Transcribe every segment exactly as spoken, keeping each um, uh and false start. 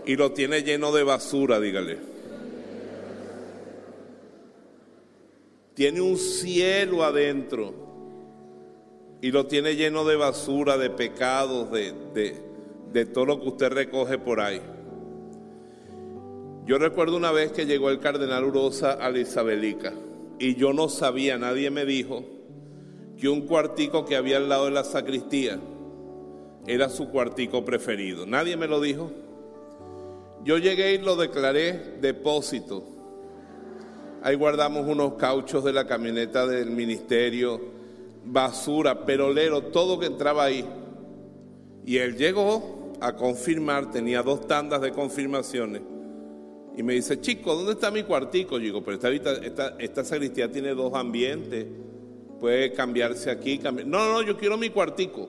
y lo tiene lleno de basura, dígale. Tiene un cielo adentro y lo tiene lleno de basura, de pecados, de, de, de todo lo que usted recoge por ahí. Yo recuerdo una vez que llegó el cardenal Urosa a la Isabelica y yo no sabía, nadie me dijo que un cuartico que había al lado de la sacristía era su cuartico preferido. Nadie me lo dijo. Yo llegué y lo declaré depósito. Ahí guardamos unos cauchos de la camioneta del ministerio, basura, perolero, todo que entraba ahí. Y él llegó a confirmar, tenía dos tandas de confirmaciones. Y me dice, chico, ¿dónde está mi cuartico? Yo digo, pero esta, esta, esta sacristía tiene dos ambientes, puede cambiarse aquí. Cambiar. No, no, no, yo quiero mi cuartico.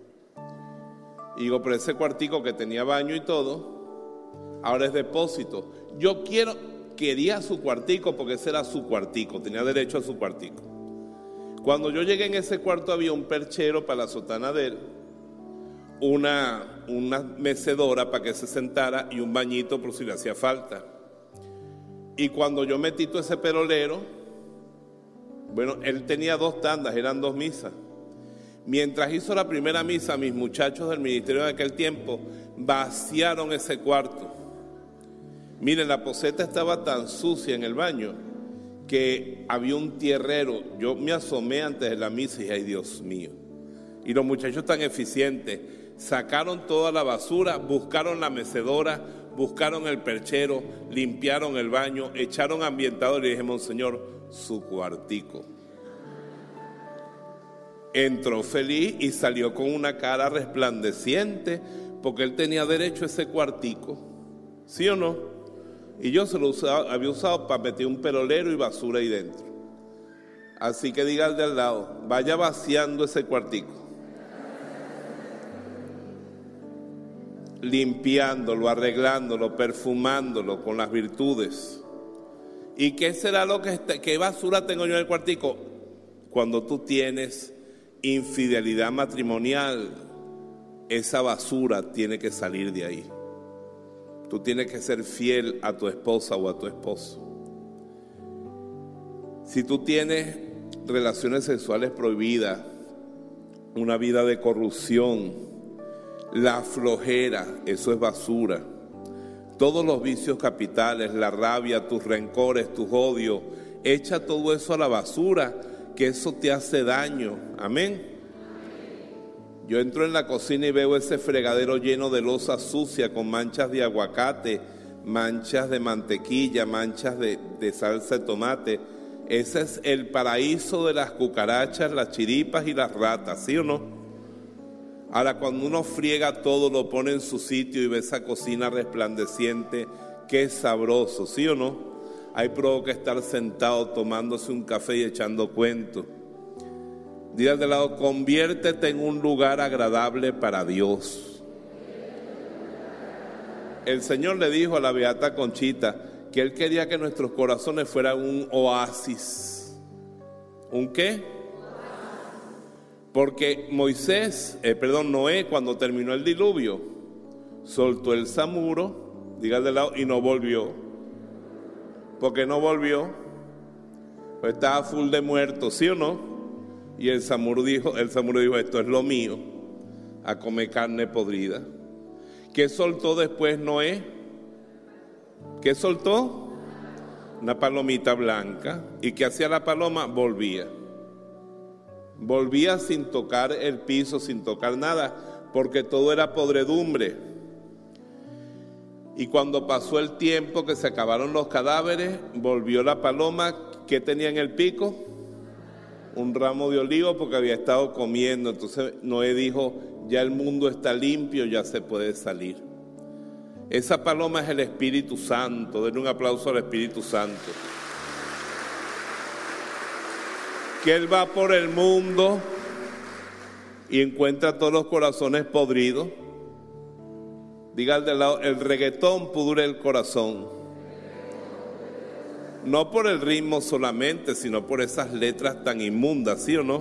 Y digo, pero ese cuartico que tenía baño y todo, ahora es depósito. Yo quiero, quería su cuartico porque ese era su cuartico, tenía derecho a su cuartico. Cuando yo llegué en ese cuarto había un perchero para la sotana de él, una, una mecedora para que se sentara y un bañito por si le hacía falta. Y cuando yo metí todo ese perolero, bueno, él tenía dos tandas, eran dos misas. Mientras hizo la primera misa, mis muchachos del ministerio de aquel tiempo vaciaron ese cuarto. Miren, la poseta estaba tan sucia en el baño que había un tierrero. Yo me asomé antes de la misa y dije, ay Dios mío. Y los muchachos tan eficientes, sacaron toda la basura, buscaron la mecedora, buscaron el perchero, limpiaron el baño, echaron ambientador y dije, Monseñor, su cuartico. Entró feliz y salió con una cara resplandeciente porque él tenía derecho a ese cuartico, ¿sí o no? Y yo se lo usaba, había usado para meter un perolero y basura ahí dentro. Así que diga al de al lado, vaya vaciando ese cuartico, limpiándolo, arreglándolo, perfumándolo con las virtudes. ¿Y qué será lo que está, qué basura tengo yo en el cuartico? Cuando tú tienes infidelidad matrimonial, esa basura tiene que salir de ahí. Tú tienes que ser fiel a tu esposa o a tu esposo. Si tú tienes relaciones sexuales prohibidas, una vida de corrupción, la flojera, eso es basura. Todos los vicios capitales, la rabia, tus rencores, tus odios, echa todo eso a la basura, que eso te hace daño. Amén. Yo entro en la cocina y veo ese fregadero lleno de loza sucia con manchas de aguacate, manchas de mantequilla, manchas de, de salsa de tomate. Ese es el paraíso de las cucarachas, las chiripas y las ratas, ¿sí o no? Ahora, cuando uno friega todo, lo pone en su sitio y ve esa cocina resplandeciente, qué sabroso, ¿sí o no? Ahí provoca estar sentado tomándose un café y echando cuentos. Diga de lado, conviértete en un lugar agradable para Dios. El Señor le dijo a la beata Conchita que Él quería que nuestros corazones fueran un oasis. ¿Un qué? Porque Moisés, eh, perdón, Noé, cuando terminó el diluvio, soltó el samuro, diga de lado, y no volvió. ¿Por qué no volvió? Pues estaba full de muertos, ¿sí o no? Y el samuro dijo, el samuro dijo, esto es lo mío, a comer carne podrida. ¿Qué soltó después Noé? ¿Qué soltó? Una palomita blanca. ¿Y qué hacía la paloma? Volvía. Volvía sin tocar el piso, sin tocar nada, porque todo era podredumbre. Y cuando pasó el tiempo que se acabaron los cadáveres, volvió la paloma. ¿Qué tenía en el pico? Un ramo de olivo porque había estado comiendo. Entonces Noé dijo, ya el mundo está limpio, ya se puede salir. Esa paloma es el Espíritu Santo. Denle un aplauso al Espíritu Santo. Que Él va por el mundo y encuentra todos los corazones podridos. Diga al de lado, el reggaetón pudre el corazón. No por el ritmo solamente, sino por esas letras tan inmundas, ¿sí o no?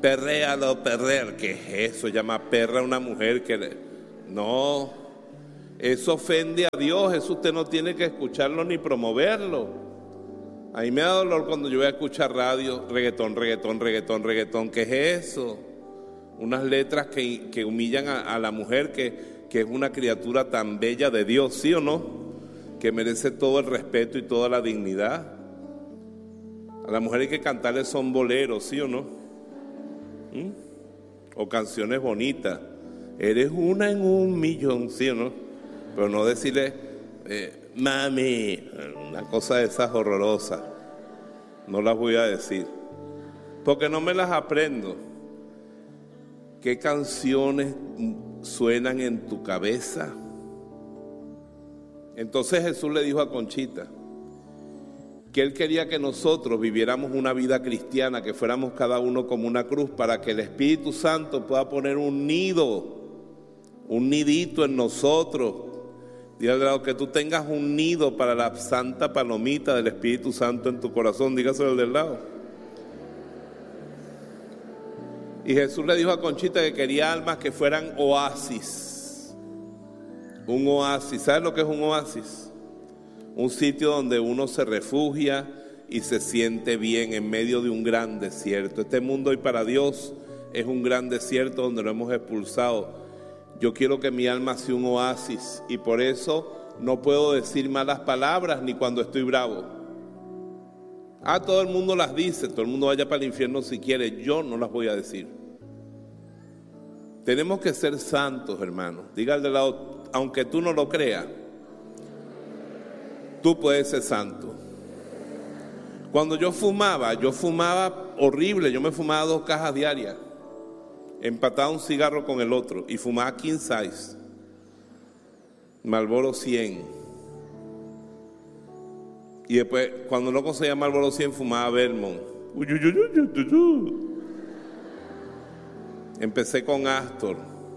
Perréalo, perrer, ¿qué es eso? Llama perra a una mujer que le... No, Eso ofende a Dios, eso usted no tiene que escucharlo ni promoverlo. A mí me da dolor cuando yo voy a escuchar radio, reggaetón, reggaetón, reggaetón, reggaetón. ¿Qué es eso? Unas letras que, que humillan a, a la mujer que, que es una criatura tan bella de Dios, ¿sí o no? Que merece todo el respeto y toda la dignidad. A la mujer hay que cantarle son boleros, ¿sí o no? ¿Mm? O canciones bonitas. Eres una en un millón, ¿sí o no? Pero no decirle, eh, mami, una cosa de esas horrorosas. No las voy a decir, porque no me las aprendo. ¿Qué canciones suenan en tu cabeza? Entonces Jesús le dijo a Conchita que Él quería que nosotros viviéramos una vida cristiana, que fuéramos cada uno como una cruz, para que el Espíritu Santo pueda poner un nido, un nidito en nosotros. Dígale que tú tengas un nido para la santa palomita del Espíritu Santo en tu corazón. Dígaselo al del lado. Y Jesús le dijo a Conchita que quería almas que fueran oasis. Un oasis. ¿Sabes lo que es un oasis? Un sitio donde uno se refugia y se siente bien en medio de un gran desierto. Este mundo hoy para Dios es un gran desierto donde lo hemos expulsado. Yo quiero que mi alma sea un oasis y por eso no puedo decir malas palabras ni cuando estoy bravo. Ah, todo el mundo las dice, todo el mundo vaya para el infierno si quiere, yo no las voy a decir. Tenemos que ser santos, hermanos. Diga al de lado, aunque tú no lo creas, tú puedes ser santo. Cuando yo fumaba, yo fumaba horrible, yo me fumaba dos cajas diarias. Empataba un cigarro con el otro y fumaba king size, Marlboro cien. Y después, cuando no conseguía Marlboro cien, fumaba Vermont. Uy, uy, uy, uy, uy, uy. Empecé con Astor.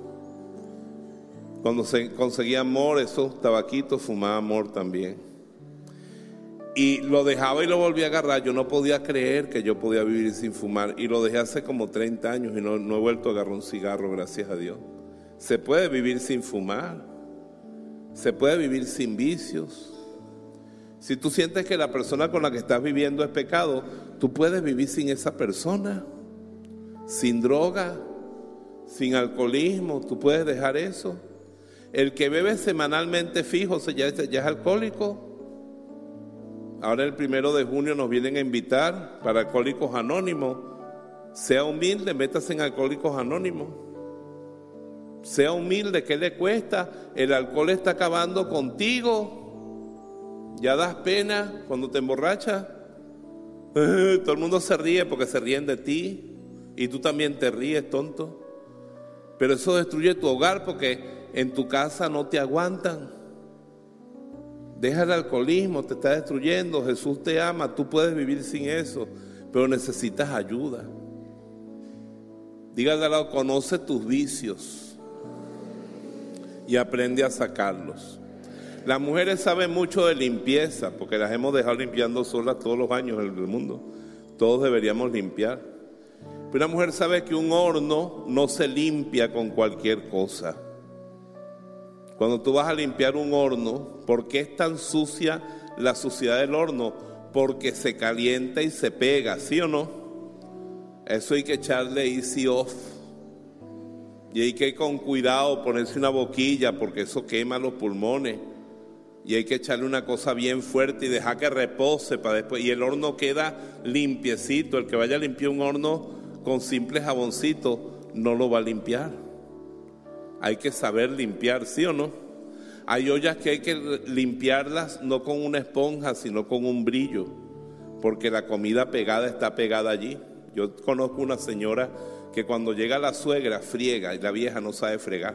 Cuando se conseguía Amor, esos tabaquitos, fumaba Amor también. Y lo dejaba y lo volví a agarrar. Yo no podía creer que yo podía vivir sin fumar. Y lo dejé hace como treinta años y no, no he vuelto a agarrar un cigarro, gracias a Dios. Se puede vivir sin fumar. Se puede vivir sin vicios. Si tú sientes que la persona con la que estás viviendo es pecado, tú puedes vivir sin esa persona. Sin droga, sin alcoholismo, tú puedes dejar eso. El que bebe semanalmente fijo, ya es, ya es alcohólico. Ahora el primero de junio nos vienen a invitar para Alcohólicos Anónimos. Sea humilde, métase en Alcohólicos Anónimos. Sea humilde, ¿qué le cuesta? El alcohol está acabando contigo. Ya das pena cuando te emborrachas. Todo el mundo se ríe porque se ríen de ti. Y tú también te ríes, tonto. Pero eso destruye tu hogar porque en tu casa no te aguantan. Deja el alcoholismo, te está destruyendo. Jesús te ama, tú puedes vivir sin eso, pero necesitas ayuda. Dígale al lado, conoce tus vicios y aprende a sacarlos. Las mujeres saben mucho de limpieza, porque las hemos dejado limpiando solas todos los años en el mundo. Todos deberíamos limpiar. Pero una mujer sabe que un horno no se limpia con cualquier cosa. Cuando tú vas a limpiar un horno, ¿por qué es tan sucia la suciedad del horno? Porque se calienta y se pega, ¿sí o no? Eso hay que echarle easy off. Y hay que ir con cuidado, ponerse una boquilla, porque eso quema los pulmones. Y hay que echarle una cosa bien fuerte y dejar que repose para después. Y el horno queda limpiecito. El que vaya a limpiar un horno con simple jaboncito no lo va a limpiar. Hay que saber limpiar, ¿sí o no? Hay ollas que hay que limpiarlas no con una esponja, sino con un brillo, porque la comida pegada está pegada allí. Yo conozco una señora que cuando llega la suegra friega y la vieja no sabe fregar.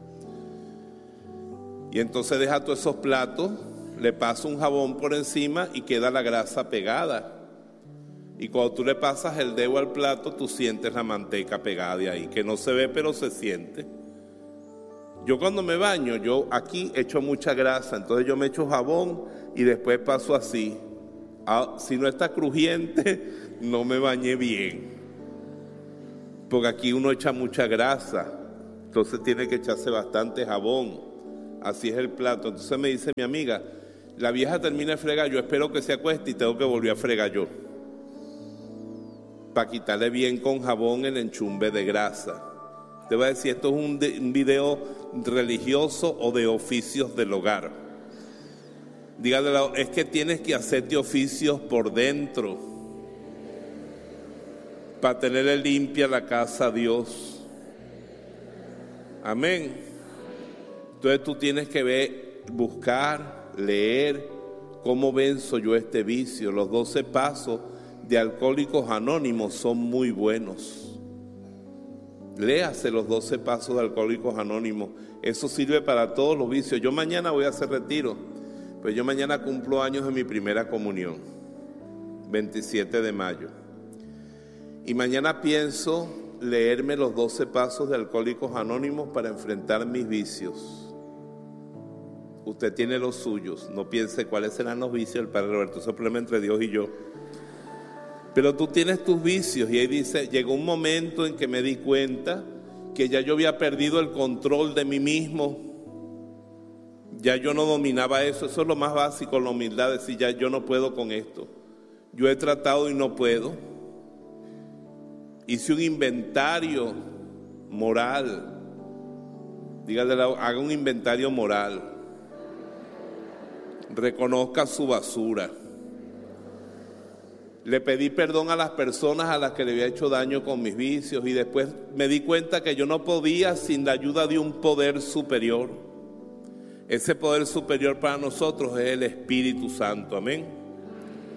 Y entonces deja todos esos platos, le pasa un jabón por encima y queda la grasa pegada. Y cuando tú le pasas el dedo al plato, tú sientes la manteca pegada de ahí, que no se ve pero se siente. Yo cuando me baño, yo aquí echo mucha grasa, entonces yo me echo jabón y después paso así. Ah, si no está crujiente, no me bañé bien. Porque aquí uno echa mucha grasa, entonces tiene que echarse bastante jabón así es el plato. Entonces me dice mi amiga, la vieja termina de fregar, yo espero que se acueste y tengo que volver a fregar yo, para quitarle bien con jabón el enchumbe de grasa. Te voy a decir, esto es un, de, un video religioso o de oficios del hogar. Dígale, es que tienes que hacerte oficios por dentro para tenerle limpia la casa a Dios. Amén. Entonces tú tienes que ver, buscar, leer cómo venzo yo este vicio. Los doce pasos de Alcohólicos Anónimos son muy buenos. Léase los doce pasos de Alcohólicos Anónimos. Eso sirve para todos los vicios. Yo mañana voy a hacer retiro, pues yo mañana cumplo años de mi primera comunión, veintisiete de mayo. Y mañana pienso leerme los doce pasos de Alcohólicos Anónimos para enfrentar mis vicios. Usted tiene los suyos, no piense cuáles serán los vicios del Padre Roberto, eso es problema entre Dios y yo. Pero tú tienes tus vicios, y ahí dice, llegó un momento en que me di cuenta que ya yo había perdido el control de mí mismo, ya yo no dominaba eso. Eso es lo más básico, la humildad, decir ya yo no puedo con esto, yo he tratado y no puedo. Hice un inventario moral, dígale, haga un inventario moral, reconozca su basura. Le pedí perdón a las personas a las que le había hecho daño con mis vicios, y después me di cuenta que yo no podía sin la ayuda de un poder superior. Ese poder superior para nosotros es el Espíritu Santo, amén.